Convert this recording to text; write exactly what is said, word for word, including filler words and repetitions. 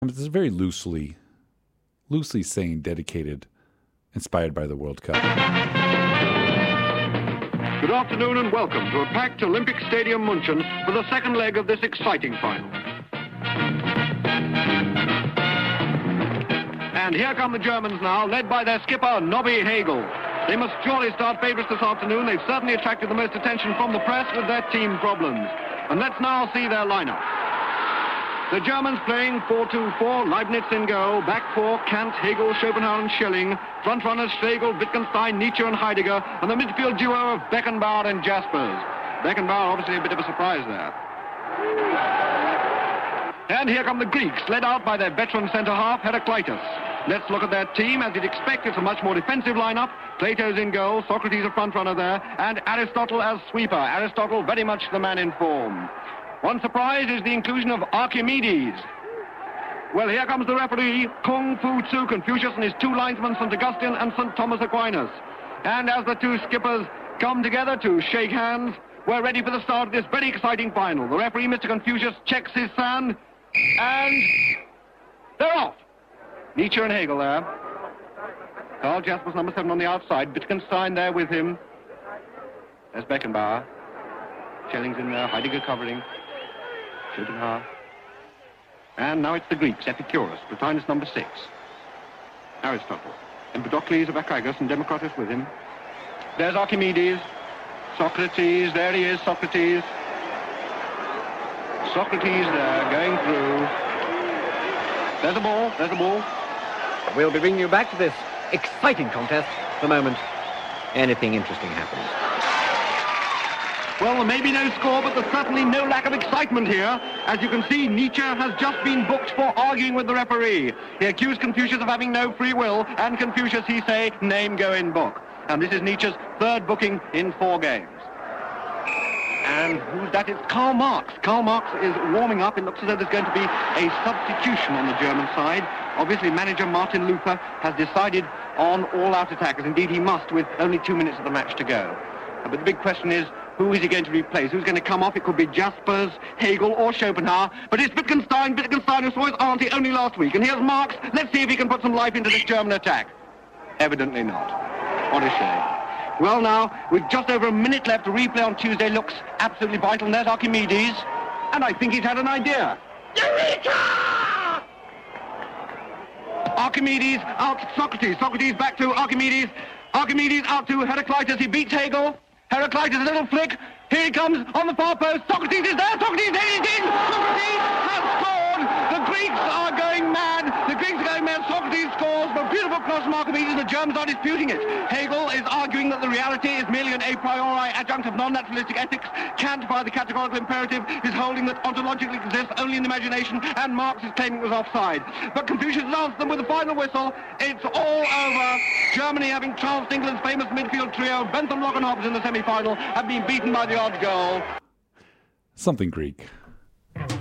It's very loosely, loosely saying dedicated, inspired by the World Cup. Good afternoon and welcome to a packed Olympic Stadium München for the second leg of this exciting final. And here come the Germans now, led by their skipper, Nobby Hagel. They must surely start favourites this afternoon. They've certainly attracted the most attention from the press with their team problems. And let's now see their lineup. The Germans playing four two four, Leibniz in goal, back four, Kant, Hegel, Schopenhauer and Schelling, front runners Schlegel, Wittgenstein, Nietzsche and Heidegger, and the midfield duo of Beckenbauer and Jaspers. Beckenbauer obviously a bit of a surprise there. And here come the Greeks, led out by their veteran centre-half, Heraclitus. Let's look at their team. As you'd expect, it's a much more defensive lineup. Plato's in goal, Socrates a front runner there, and Aristotle as sweeper. Aristotle very much the man in form. One surprise is the inclusion of Archimedes. Well, here comes the referee, Kung Fu Tzu, Confucius and his two linesmen, Saint Augustine and Saint Thomas Aquinas. And as the two skippers come together to shake hands, we're ready for the start of this very exciting final. The referee, Mister Confucius, checks his sand, and they're off. Nietzsche and Hegel there. Karl Jaspers, number seven on the outside. Wittgenstein there with him. There's Beckenbauer. Schelling's in there, Heidegger covering. Schopenhauer. And now it's the Greeks, Epicurus, Plotinus number six. Aristotle. Empedocles of Archagos and Democritus with him. There's Archimedes. Socrates, there he is, Socrates. Socrates there, going through. There's a ball, there's a ball. We'll be bringing you back to this exciting contest the moment anything interesting happens. Well, there may be no score, but there's certainly no lack of excitement here. As you can see, Nietzsche has just been booked for arguing with the referee. He accused Confucius of having no free will, and Confucius, he say, name go in book. And this is Nietzsche's third booking in four games. And who's that? It's Karl Marx. Karl Marx is warming up. It looks as though there's going to be a substitution on the German side. Obviously, manager Martin Luther has decided on all-out attack, as indeed he must, with only two minutes of the match to go. But the big question is, who is he going to replace? Who's going to come off? It could be Jaspers, Hegel or Schopenhauer. But it's Wittgenstein, Wittgenstein who saw his auntie only last week. And here's Marx. Let's see if he can put some life into this German attack. Evidently not. What a shame. Well, now, with just over a minute left, the replay on Tuesday looks absolutely vital. And there's Archimedes. And I think he's had an idea. Eureka! Archimedes out to Socrates. Socrates back to Archimedes. Archimedes out to Heraclitus. He beats Hegel. Heraclitus, a little flick. Here he comes on the far post. Socrates is there. Socrates, there he is. Socrates has scored. The Greeks are going mad. The Greeks are going mad. Socrates scores. But beautiful cross from Archimedes. The Germans are disputing it. Hegel is arguing that the reality is merely an a priori adjunct of non-naturalistic ethics. Kant, by the categorical imperative, is holding that ontologically exists only in the imagination, and Marx is claiming it was offside. But Confucius has answered them with the final whistle. It's all over. Germany, having trounced England's famous midfield trio, Bentham, Lock and Hobbs in the semi-final, have been beaten by the odd goal. Something Greek.